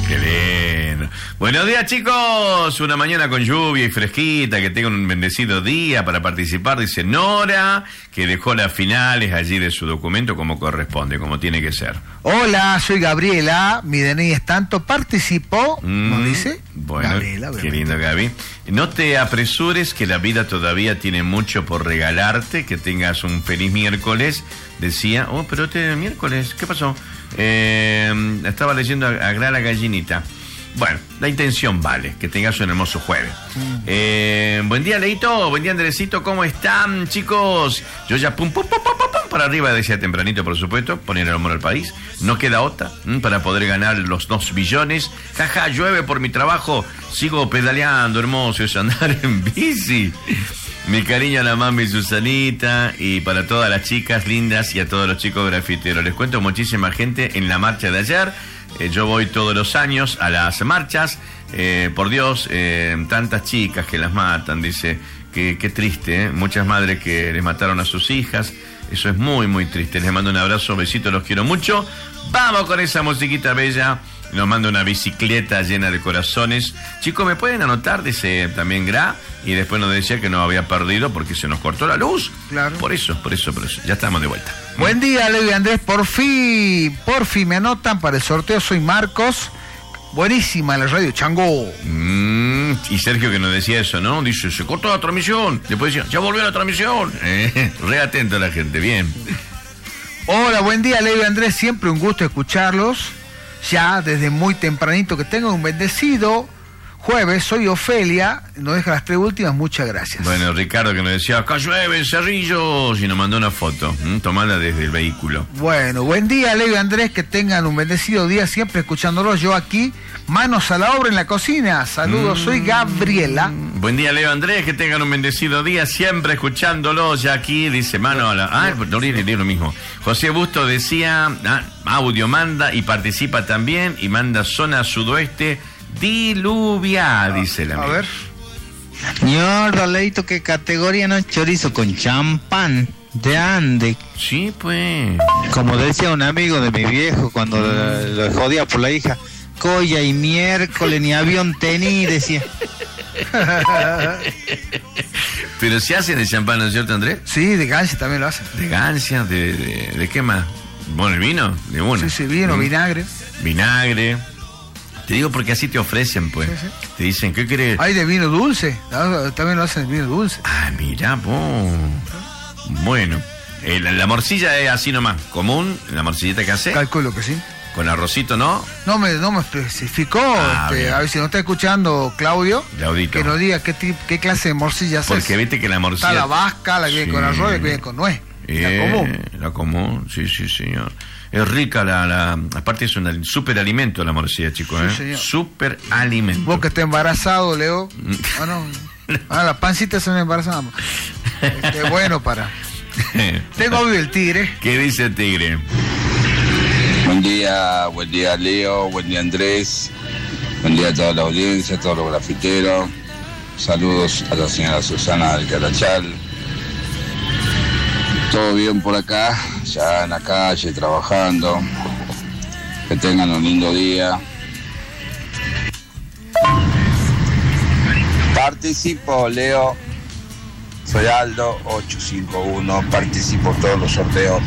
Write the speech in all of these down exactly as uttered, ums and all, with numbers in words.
Qué lindo. Buenos días, chicos. Una mañana con lluvia y fresquita, que tengan un bendecido día para participar, dice Nora, que dejó las finales allí de su documento como corresponde, como tiene que ser. Hola, soy Gabriela, mi D N I es tanto, participó, mm, ¿no dice? Bueno, Gabriela, qué lindo, Gaby. No te apresures, que la vida todavía tiene mucho por regalarte, que tengas un feliz miércoles. Decía, oh, pero este miércoles, ¿qué pasó? Eh, estaba leyendo a, a Grala Gallinita. Bueno, la intención vale, que tengas un hermoso jueves. Mm. Eh, buen día, Leito, buen día, Andresito, ¿cómo están, chicos? Yo ya pum, pum, pum, pum, pum, pum para arriba, decía tempranito, por supuesto, poner el amor al país. No queda otra ¿m? para poder ganar los dos billones. Jaja, llueve por mi trabajo, sigo pedaleando, hermoso, es andar en bici. Mi cariño a la mami Susanita y para todas las chicas lindas y a todos los chicos grafiteros. Les cuento muchísima gente en la marcha de ayer. Eh, yo voy todos los años a las marchas. Eh, por Dios, eh, tantas chicas que las matan, dice. Qué que triste, ¿eh? Muchas madres que les mataron a sus hijas. Eso es muy, muy triste. Les mando un abrazo, besitos, los quiero mucho. Vamos con esa musiquita bella. Nos manda una bicicleta llena de corazones. Chicos, ¿me pueden anotar? Dice también Gra. Y después nos decía que nos había perdido porque se nos cortó la luz. Claro. Por eso, por eso, por eso. Ya estamos de vuelta. Buen día, Leo y Andrés. Por fin, por fin me anotan para el sorteo. Soy Marcos. Buenísima la radio, Chango. Mm, y Sergio que nos decía eso, ¿no? Dice, se cortó la transmisión. Después decía, ya volvió la transmisión. Eh, re atento a la gente, bien. Hola, buen día, Leo y Andrés. Siempre un gusto escucharlos. Ya desde muy tempranito, que tengan un bendecido jueves. Soy Ofelia, nos deja las tres últimas, muchas gracias. Bueno, Ricardo que nos decía, acá llueve en Cerrillos, y nos mandó una foto, ¿m? tomada desde el vehículo. Bueno, buen día, Leo y Andrés, que tengan un bendecido día, siempre escuchándolos. Yo aquí, manos a la obra en la cocina. Saludos, mm. soy Gabriela. Buen día, Leo Andrés, que tengan un bendecido día, siempre escuchándolos. Ya aquí dice, mano a la... Ah, no leí lo mismo. José Busto decía, ah, audio manda y participa también, y manda zona sudoeste diluvial, dice la amiga. A ver. Señor Leito, ¿qué categoría no es chorizo con champán de Ande? Sí, pues. Como decía un amigo de mi viejo cuando lo, lo jodía por la hija, colla y miércoles ni avión tení, decía. Pero se hacen de champán, ¿no es cierto, Andrés? Sí, de Gancia también lo hacen. De Gancia, de, de, de qué más. Bueno, el vino, de una. Sí, sí, vino, mm. vinagre. Vinagre. Te digo porque así te ofrecen, pues. Sí, sí. Te dicen, ¿qué querés? Hay de vino dulce, ¿no? También lo hacen de vino dulce. Ah, mira, vos. Bueno, eh, la, la morcilla es así nomás, común, la morcillita que hace. Calculo que sí. Con arrocito, ¿no? No me, no me especificó, ah, este, a ver si no está escuchando Claudio, Claudito, que nos diga qué, tip, qué clase de morcilla hace. Porque viste que la morcilla... Está la vasca, la que viene sí. con arroz y la que viene con nuez. Eh, la común. La común, sí, sí, señor. Es rica la, la... Aparte es un super alimento la morcilla, chicos, ¿eh? Sí, super alimento. Vos que estás embarazado, Leo. Ah, no. Ah, las pancitas son embarazadas. Qué bueno para... Tengo audio del tigre. ¿Qué dice el tigre? Buen día, buen día Leo, buen día Andrés, buen día a toda la audiencia, a todos los grafiteros. Saludos a la señora Susana del Carachal. Todo bien por acá, ya en la calle, trabajando. Que tengan un lindo día. Participo, Leo. Soy Aldo, ocho cinco uno. Participo en todos los sorteos.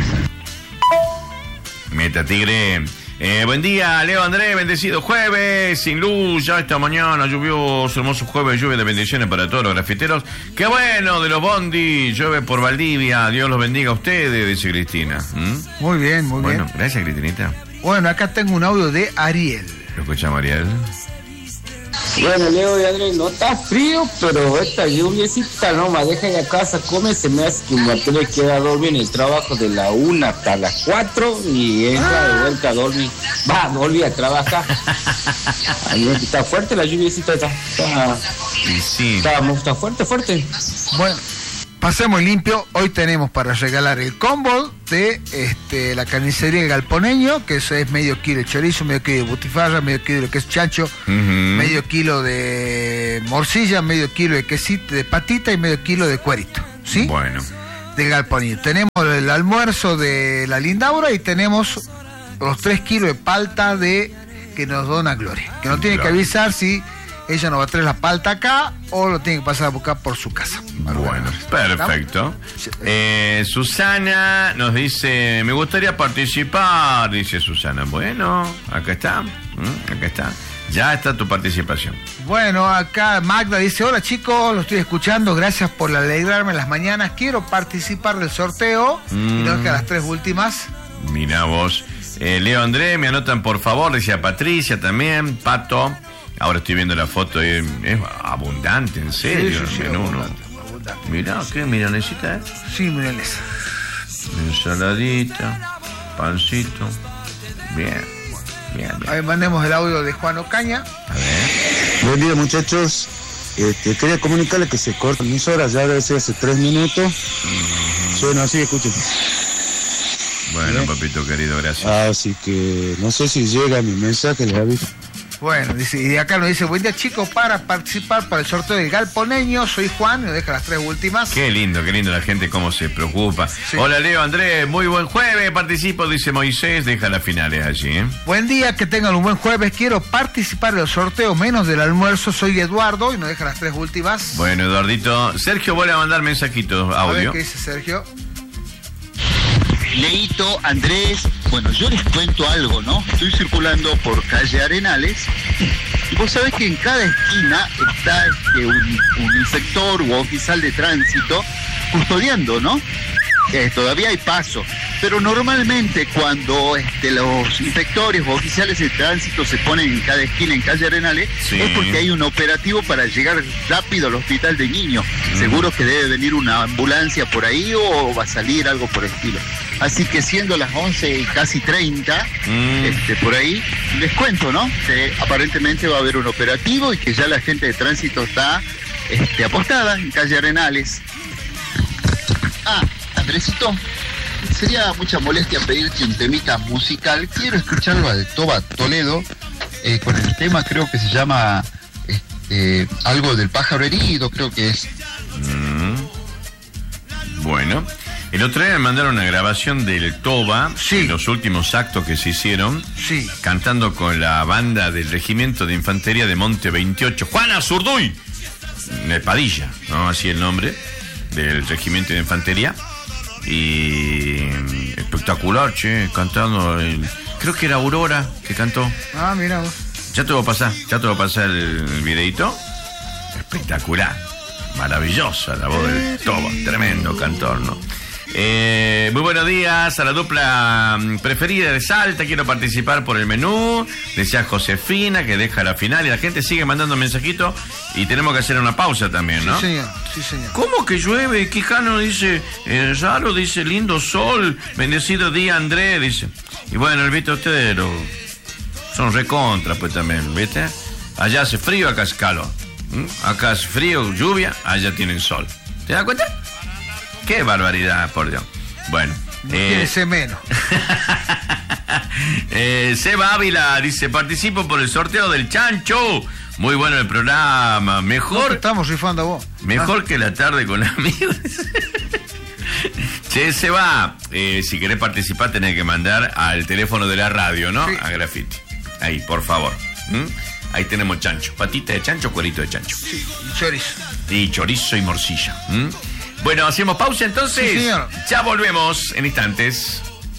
Meta, tigre. Eh, buen día, Leo Andrés, bendecido jueves, sin luz, ya esta mañana lluvioso, hermoso jueves, lluvia de bendiciones para todos los grafiteros. Qué bueno, de los bondi, llueve por Valdivia, Dios los bendiga a ustedes, dice Cristina. ¿Mm? Muy bien, muy bueno, bien. Bueno, gracias, Cristinita. Bueno, acá tengo un audio de Ariel. ¿Lo escuchamos, Ariel? Bueno, Leo y Andrés, no está frío, pero esta lluviecita no me deja en la casa, come, se me hace que me tener que ir a dormir en el trabajo de la una hasta las cuatro y entra de vuelta a dormir. Va, volví a trabajar. Ay, está fuerte la lluviecita, está, está, sí. está, está fuerte, fuerte. Bueno, pasemos limpio. Hoy tenemos para regalar el combo de este, la carnicería El Galponeño, que eso es medio kilo de chorizo, medio kilo de butifarra, medio kilo de queso chancho, uh-huh. medio kilo de morcilla, medio kilo de quesito, de patita y medio kilo de cuerito, ¿sí? Bueno. Del Galponeño. Tenemos el almuerzo de la Lindaura y tenemos los tres kilos de palta de que nos dona Gloria. Que nos tiene Gloria. que avisar si ella nos va a traer la palta acá o lo tiene que pasar a buscar por su casa. Bueno, perfecto. Eh, Susana nos dice, me gustaría participar, dice Susana. Bueno, acá está, ¿Mm? acá está. Ya está tu participación. Bueno, acá Magda dice, hola chicos, lo estoy escuchando, gracias por alegrarme las mañanas, quiero participar del sorteo, mm. y no que a las tres últimas. Mirá vos. Eh, Leo Andrés, me anotan por favor, decía Patricia también, Pato. Ahora estoy viendo la foto, es, es abundante, en serio. Sí, sí, sí, menú, abundante, ¿no? abundante. Mirá, ¿qué milanesita es? Sí, milanesa. Ensaladita, pancito. Bien, bien, bien. Ahí mandemos el audio de Juan Ocaña. A ver. Buen día, muchachos. Este, quería comunicarles que se cortan mis horas, ya debe ser hace tres minutos. Uh-huh. Bueno, así escuchen. Bueno, bien. Papito querido, gracias. Así que no sé si llega mi mensaje, les aviso. Bueno, dice, y de acá nos dice, buen día chicos, para participar para el sorteo del galponeño, soy Juan, y nos deja las tres últimas. Qué lindo, qué lindo la gente cómo se preocupa. Sí. Hola Leo, Andrés, muy buen jueves, participo, dice Moisés, deja las finales allí, ¿eh? Buen día, que tengan un buen jueves, quiero participar del sorteo menos del almuerzo, soy Eduardo, y nos deja las tres últimas. Bueno, Eduardito, Sergio vuelve a mandar mensajitos, audio. A ver, ¿qué dice Sergio? Leito, Andrés, bueno, yo les cuento algo, ¿no? Estoy circulando por calle Arenales y vos sabés que en cada esquina está este, un, un inspector u oficial de tránsito custodiando, ¿no? Eh, todavía hay paso, pero normalmente cuando este, los inspectores o oficiales de tránsito se ponen en cada esquina en calle Arenales, sí, es porque hay un operativo para llegar rápido al hospital de niños. Mm. Seguro que debe venir una ambulancia por ahí o va a salir algo por el estilo. Así que siendo las once y casi treinta, mm. este, por ahí, les cuento, ¿no? Que aparentemente va a haber un operativo y que ya la gente de tránsito está este, apostada en calle Arenales. Ah, Andresito, sería mucha molestia pedirte un temita musical. Quiero escucharlo de Toba Toledo, eh, con el tema creo que se llama este, algo del pájaro herido, creo que es. Mm. Bueno, el otro día me mandaron una grabación del Toba, sí, los últimos actos que se hicieron, sí, cantando con la banda del Regimiento de Infantería de Monte veintiocho, Juana Zurduy, de Padilla, ¿no? Así el nombre del Regimiento de Infantería. Y espectacular, che, cantando el, creo que era Aurora que cantó. Ah, mira vos. Ya te voy a pasar, ya te voy a pasar el, el videito. Espectacular, maravillosa la voz del Toba, tremendo cantor, ¿no? Eh, muy buenos días a la dupla preferida de Salta, quiero participar por el menú, decía Josefina que deja la final y la gente sigue mandando mensajitos y tenemos que hacer una pausa también, ¿no? Sí, señor, sí, señor. ¿Cómo que llueve? Quijano dice, eh, raro, dice, lindo sol, bendecido día Andrés, dice. Y bueno, ¿viste ustedes? Lo, son recontra, pues también, ¿viste? Allá hace frío, acá es calor. ¿Mm? Acá es frío, lluvia, allá tienen sol. ¿Te das cuenta? Qué barbaridad, por Dios. Bueno. No eh, quiere ser menos. eh, Seba Ávila dice, participo por el sorteo del chancho. Muy bueno el programa. Mejor. No, estamos rifando a vos. Mejor ah. que la tarde con amigos. Che, Seba, eh, si querés participar tenés que mandar al teléfono de la radio, ¿no? Sí. A Graffiti. Ahí, por favor. ¿Mm? Ahí tenemos chancho. Patita de chancho, cuerito de chancho. Sí, y chorizo. Y chorizo y morcilla. ¿Mm? Bueno, hacemos pausa entonces. Sí, señor. Ya volvemos en instantes.